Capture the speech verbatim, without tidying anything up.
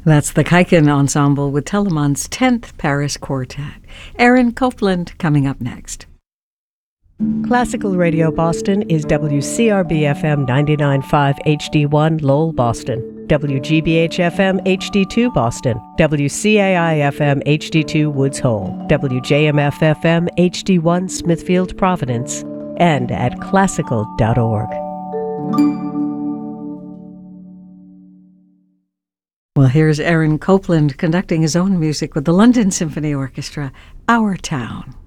That's the Kaiken Ensemble with Telemann's tenth Paris Quartet. Aaron Copland coming up next. Classical Radio Boston is W C R B F M ninety-nine point five H D one Lowell, Boston, W G B H F M H D two Boston, W C A I F M H D two Woods Hole, W J M F F M H D one Smithfield, Providence, and at classical dot org. Well, here's Aaron Copland conducting his own music with the London Symphony Orchestra, Our Town.